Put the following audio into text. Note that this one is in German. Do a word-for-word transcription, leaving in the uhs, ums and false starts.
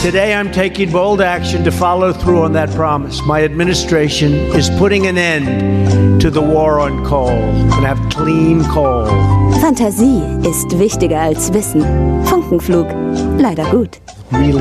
Today I'm taking bold action to follow through on that promise. My administration is putting an end to the war on coal and have clean coal. Fantasie ist wichtiger als Wissen. Funkenflug. Leider gut. Really